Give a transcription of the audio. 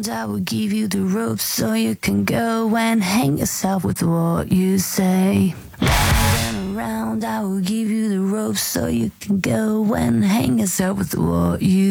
I will give you the rope so you can go and hang yourself with what you say. Round and around, I will give you the rope so you can go and hang yourself with what you